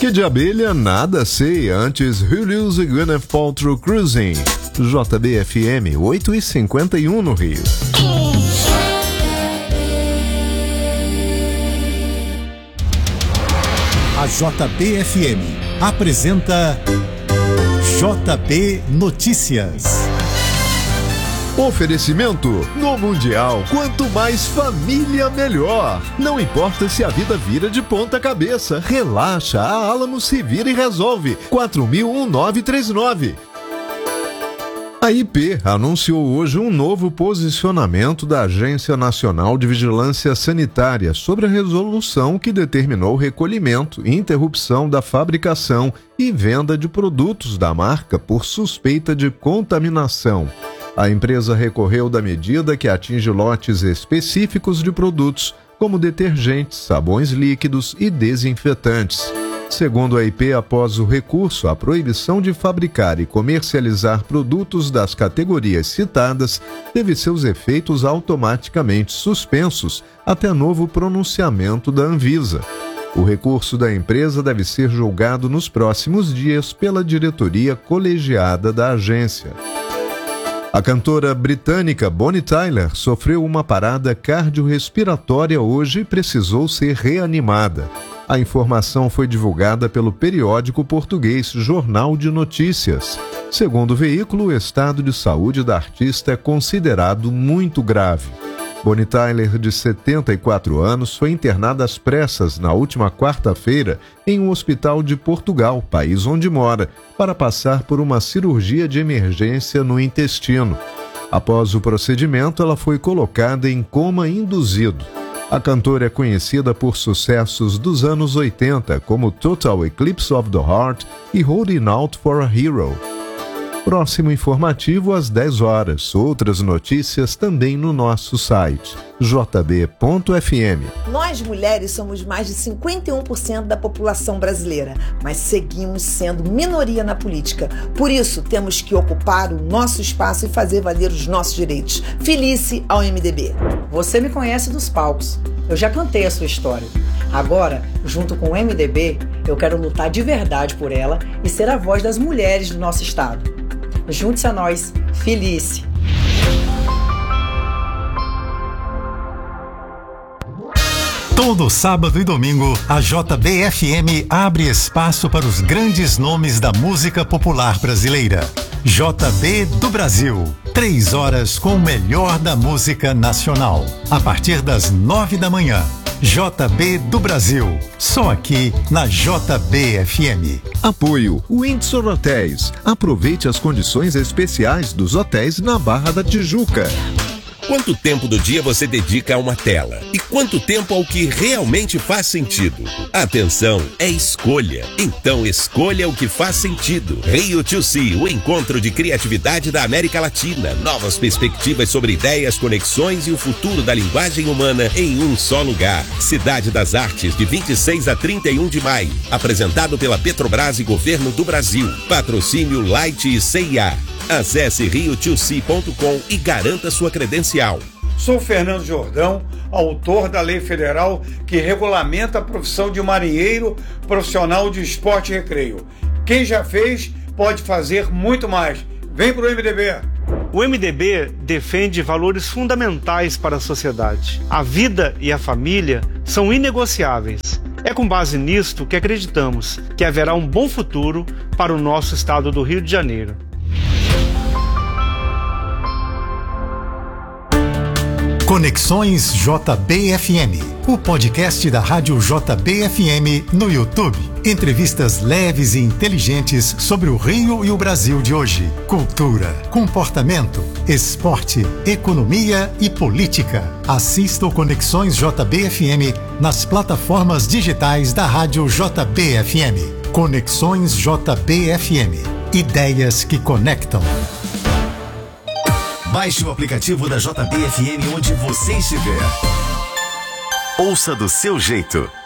Que de abelha nada sei, antes Who Lose e Gwyneth Paltrow Cruising. JBFM 8h51 no Rio. A JBFM apresenta JB Notícias. Oferecimento: no Mundial, quanto mais família, melhor. Não importa se a vida vira de ponta cabeça, relaxa, a Alamo se vira e resolve. 4000-1939. A IP anunciou hoje um novo posicionamento da Agência Nacional de Vigilância Sanitária sobre a resolução que determinou o recolhimento e interrupção da fabricação e venda de produtos da marca por suspeita de contaminação. A empresa recorreu da medida que atinge lotes específicos de produtos, como detergentes, sabões líquidos e desinfetantes. Segundo a IP, após o recurso, a proibição de fabricar e comercializar produtos das categorias citadas teve seus efeitos automaticamente suspensos até novo pronunciamento da Anvisa. O recurso da empresa deve ser julgado nos próximos dias pela diretoria colegiada da agência. A cantora britânica Bonnie Tyler sofreu uma parada cardiorrespiratória hoje e precisou ser reanimada. A informação foi divulgada pelo periódico português Jornal de Notícias. Segundo o veículo, o estado de saúde da artista é considerado muito grave. Bonnie Tyler, de 74 anos, foi internada às pressas na última quarta-feira em um hospital de Portugal, país onde mora, para passar por uma cirurgia de emergência no intestino. Após o procedimento, ela foi colocada em coma induzido. A cantora é conhecida por sucessos dos anos 80, como Total Eclipse of the Heart e Holding Out for a Hero. Próximo informativo às 10 horas. Outras notícias também no nosso site, jb.fm. Nós, mulheres, somos mais de 51% da população brasileira, mas seguimos sendo minoria na política. Por isso, temos que ocupar o nosso espaço e fazer valer os nossos direitos. Felice ao MDB. Você me conhece dos palcos. Eu já cantei a sua história. Agora, junto com o MDB, eu quero lutar de verdade por ela e ser a voz das mulheres do nosso estado. Junte-se a nós. Felice! Todo sábado e domingo, a JBFM abre espaço para os grandes nomes da música popular brasileira. JB do Brasil. 3 horas com o melhor da música nacional. A partir das 9 da manhã. JB do Brasil. Só aqui na JBFM. Apoio Windsor Hotéis. Aproveite as condições especiais dos hotéis na Barra da Tijuca. Quanto tempo do dia você dedica a uma tela? E quanto tempo ao que realmente faz sentido? Atenção, é escolha. Então escolha o que faz sentido. Rio 2C, o encontro de criatividade da América Latina. Novas perspectivas sobre ideias, conexões e o futuro da linguagem humana em um só lugar. Cidade das Artes, de 26 a 31 de maio. Apresentado pela Petrobras e Governo do Brasil. Patrocínio Light e CIA. Acesse rio2c.com e garanta sua credencial. Sou Fernando Jordão, autor da lei federal que regulamenta a profissão de marinheiro profissional de esporte e recreio. Quem já fez pode fazer muito mais. Vem pro MDB! O MDB defende valores fundamentais para a sociedade. A vida e a família são inegociáveis. É com base nisto que acreditamos que haverá um bom futuro para o nosso estado do Rio de Janeiro. Conexões JBFM, o podcast da Rádio JBFM no YouTube. Entrevistas leves e inteligentes sobre o Rio e o Brasil de hoje. Cultura, comportamento, esporte, economia e política. Assista o Conexões JBFM nas plataformas digitais da Rádio JBFM. Conexões JBFM. Ideias que conectam. Baixe o aplicativo da JBFM onde você estiver. Ouça do seu jeito.